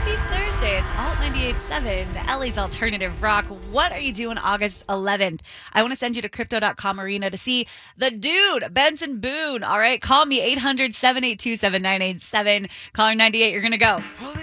Happy Thursday. It's Alt 98.7, LA's alternative rock. What are you doing August 11th? I want to send you to crypto.com arena to see the dude, Benson Boone. All right. Call me 800-782-7987. Caller 98. You're going to go.